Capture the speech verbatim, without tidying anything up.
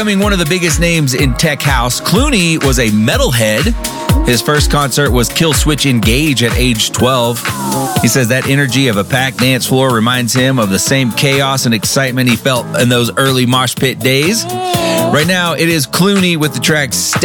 Becoming one of the biggest names in tech house, Clooney was a metalhead. His first concert was Kill Switch Engage at age twelve. He says that energy of a packed dance floor reminds him of the same chaos and excitement he felt in those early mosh pit days. Right now, it is Clooney with the track